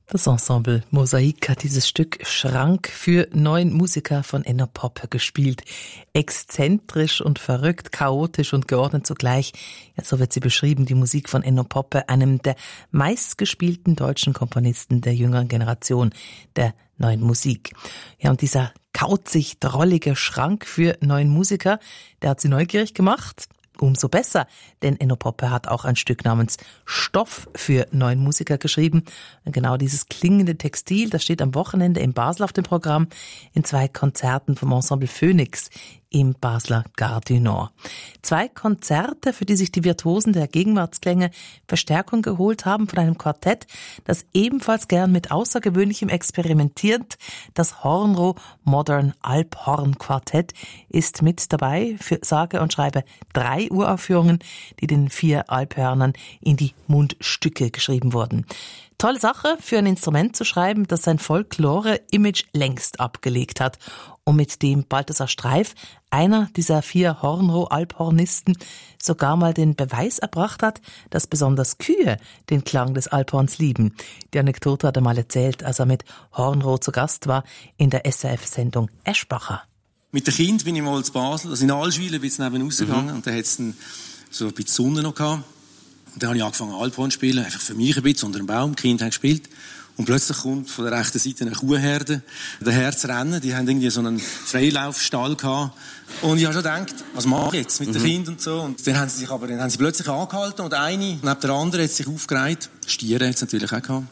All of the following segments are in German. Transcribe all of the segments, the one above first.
Das Ensemble Mosaik hat dieses Stück Schrank für 9 Musiker von Enno Poppe gespielt. Exzentrisch und verrückt, chaotisch und geordnet zugleich. Ja, so wird sie beschrieben, die Musik von Enno Poppe, einem der meistgespielten deutschen Komponisten der jüngeren Generation, der Neuen Musik. Ja, und dieser kauzig drollige Schrank für 9 Musiker, der hat sie neugierig gemacht. Umso besser, denn Enno Poppe hat auch ein Stück namens Stoff für 9 Musiker geschrieben. Und genau dieses klingende Textil, das steht am Wochenende in Basel auf dem Programm in 2 Konzerten vom Ensemble Phoenix im Basler Gare du Nord. 2 Konzerte, für die sich die Virtuosen der Gegenwartsklänge Verstärkung geholt haben von einem Quartett, das ebenfalls gern mit Außergewöhnlichem experimentiert. Das Hornroh Modern Alphorn Quartett ist mit dabei für sage und schreibe 3 Uraufführungen, die den 4 Alphörnern in die Mundstücke geschrieben wurden. Tolle Sache, für ein Instrument zu schreiben, das sein Folklore-Image längst abgelegt hat und mit dem Balthasar Streif, einer dieser 4 Hornroh-Alphornisten, sogar mal den Beweis erbracht hat, dass besonders Kühe den Klang des Alphorns lieben. Die Anekdote hat er mal erzählt, als er mit Hornroh zu Gast war in der SRF-Sendung Eschbacher. Mit dem Kind bin ich mal in Basel, also in Allschwil, bin ich neben rausgegangen und da hat es so ein bisschen Sonne noch gehabt. Und dann habe ich angefangen Alphorn zu spielen, einfach für mich ein bisschen, unter einem Baum, die Kinder haben gespielt. Und plötzlich kommt von der rechten Seite eine Kuhherde daher zu rennen. Die haben irgendwie so einen Freilaufstall gehabt. Und ich habe schon gedacht, was mache ich jetzt mit den Kindern und so. Und dann haben sie plötzlich angehalten und eine neben der anderen hat sich aufgereiht. Stiere hat es natürlich auch gehabt.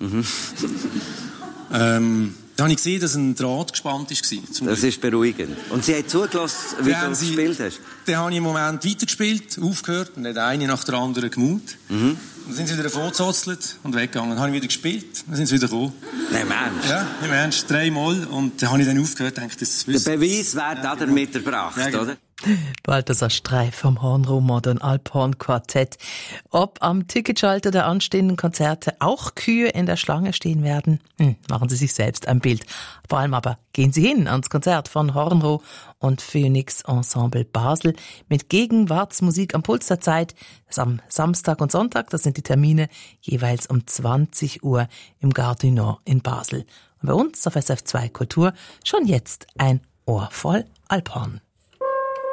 Dann habe ich gesehen, dass ein Draht gespannt war. Das ist beruhigend. Und sie hat zugelassen, wie du gespielt hast? Dann habe ich einen Moment weitergespielt, aufgehört, und hat eine nach der anderen gemut. Dann sind sie wieder vorgezozelt und weggegangen. Dann habe ich wieder gespielt, dann sind sie wieder gekommen. Nein, Mensch. Ja, im Ernst, 3 Mal. Und dann habe ich dann aufgehört, denke, das der Beweis wird damit erbracht, ja, oder? Balthasar Streif vom Hornroh Modern Alphorn Quartett. Ob am Ticketschalter der anstehenden Konzerte auch Kühe in der Schlange stehen werden, machen Sie sich selbst ein Bild. Vor allem aber gehen Sie hin ans Konzert von Hornroh und Phoenix Ensemble Basel mit Gegenwartsmusik am Puls der Zeit. Das ist am Samstag und Sonntag, das sind die Termine, jeweils um 20 Uhr im Gare du Nord in Basel. Und bei uns auf SRF 2 Kultur schon jetzt ein Ohr voll Alphorn.